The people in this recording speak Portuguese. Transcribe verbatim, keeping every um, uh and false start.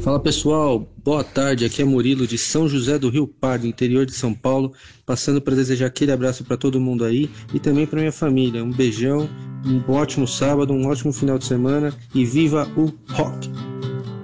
Fala pessoal, boa tarde, aqui é Murilo de São José do Rio Pardo, interior de São Paulo, passando para desejar aquele abraço para todo mundo aí e também para minha família. Um beijão, um ótimo sábado, um ótimo final de semana e viva o rock!